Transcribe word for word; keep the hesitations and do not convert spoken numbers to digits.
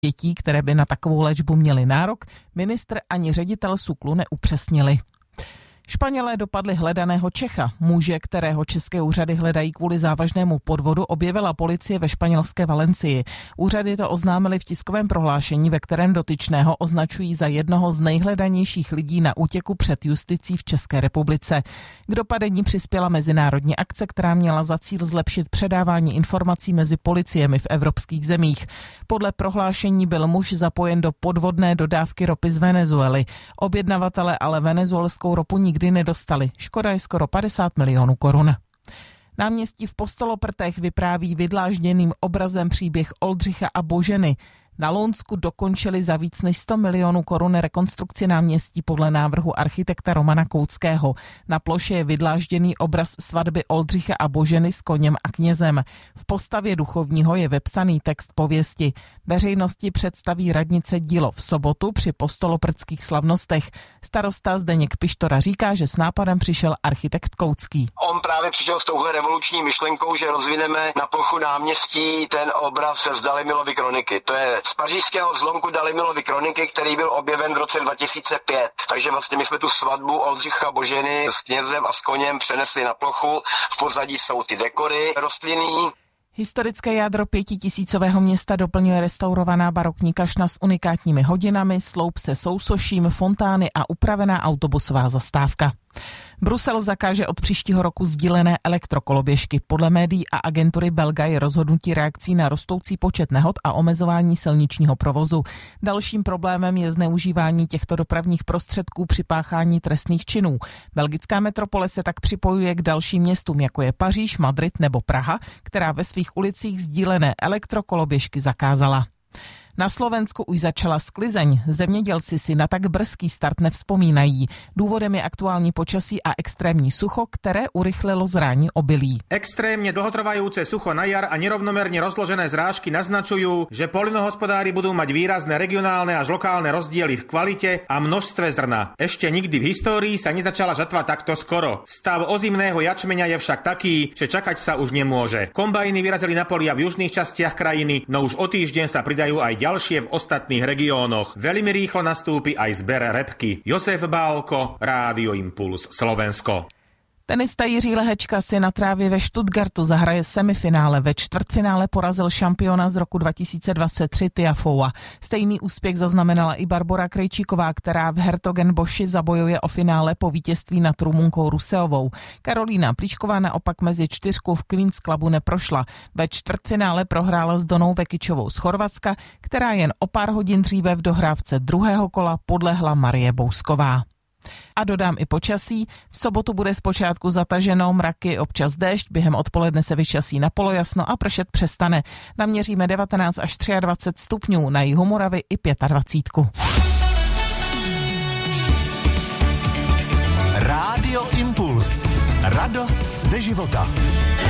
dětí, které by na takovou léčbu měly nárok, ministr ani ředitel SÚKLu neupřesnili. Španělé dopadli hledaného Čecha. Muže, kterého české úřady hledají kvůli závažnému podvodu, objevila policie ve španělské Valencii. Úřady to oznámili v tiskovém prohlášení, ve kterém dotyčného označují za jednoho z nejhledanějších lidí na útěku před justicí v České republice. K dopadení přispěla mezinárodní akce, která měla za cíl zlepšit předávání informací mezi policiemi v evropských zemích. Podle prohlášení byl muž zapojen do podvodné dodávky ropy z Venezuely. Objednavatele ale venezuelskou ropu nikdy nedostali. Škoda je skoro padesát milionů korun. Náměstí v Postoloprtech vypráví vydlážděným obrazem příběh Oldřicha a Boženy. Na Lounsku dokončili za víc než sto milionů korun rekonstrukci náměstí podle návrhu architekta Romana Kouckého. Na ploše je vydlážděný obraz svatby Oldřicha a Boženy s koněm a knězem. V postavě duchovního je vepsaný text pověsti. Veřejnosti představí radnice dílo v sobotu při postoloprtských slavnostech. Starosta Zdeněk Pištora říká, že s nápadem přišel architekt Koucký. On právě přišel s touhle revoluční myšlenkou, že rozvineme na plochu náměstí ten obraz z Dalimilovy kroniky. To je z pařížského zlomku Dalimilovy kroniky, který byl objeven v roce dva tisíce pět. Takže vlastně my jsme tu svatbu Oldřicha Boženy s knězem a s koněm přenesli na plochu. V pozadí jsou ty dekory rostlinný. Historické jádro pětitisícového města doplňuje restaurovaná barokní kašna s unikátními hodinami, sloup se sousoším, fontány a upravená autobusová zastávka. Brusel zakáže od příštího roku sdílené elektrokoloběžky. Podle médií a agentury Belga je rozhodnutí reakcí na rostoucí počet nehod a omezování silničního provozu. Dalším problémem je zneužívání těchto dopravních prostředků při páchání trestných činů. Belgická metropole se tak připojuje k dalším městům, jako je Paříž, Madrid nebo Praha, která ve svých ulicích sdílené elektrokoloběžky zakázala. Na Slovensku už začala sklizeň. Zemědělci si na tak brzký start nevzpomínají. Důvodem je aktuální počasí a extrémní sucho, které urychlilo zrání obilí. Extrémne dlhotrvajúce sucho na jar a nerovnomerne rozložené zrážky naznačujú, že poľnohospodári budú mať výrazné regionálne až lokálne rozdiely v kvalite a množstve zrna. Ešte nikdy v histórii sa nezačala žatva takto skoro. Stav ozimného jačmeňa je však taký, že čakať sa už nemôže. Kombajny vyrazili na polia v južných častiach krajiny, no už o týždeň sa pridajú aj ďalšie v ostatných regiónoch. Veľmi rýchlo nastúpi aj zber repky. Josef Bálko, Rádio Impuls, Slovensko. Tenista Jiří Lehečka si na trávě ve Stuttgartu zahraje semifinále. Ve čtvrtfinále porazil šampiona z roku dva tisíce dvacet tři Tiafoea. Stejný úspěch zaznamenala i Barbora Krejčíková, která v Hertogenboši zabojuje o finále po vítězství nad Rumunkou Ruseovou. Karolína Plíšková naopak mezi čtyřku v Queen's Clubu neprošla. Ve čtvrtfinále prohrála s Donou Vekičovou z Chorvatska, která jen o pár hodin dříve v dohrávce druhého kola podlehla Marie Bousková. A dodám i počasí. V sobotu bude zpočátku zataženo, mraky, občas déšť, během odpoledne se vyčasí na polojasno a pršet přestane. Naměříme devatenáct až dvacet tři stupňů, na jihu Moravy i dvacet pět. Rádio Impuls. Radost ze života.